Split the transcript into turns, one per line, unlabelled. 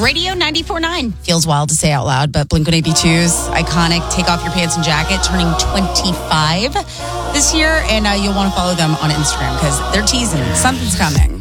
Radio 94.9. Feels wild to say out loud, but Blink-182's iconic Take Off Your Pants and Jacket turning 25 this year. And you'll want to follow them on Instagram because they're teasing. Something's coming.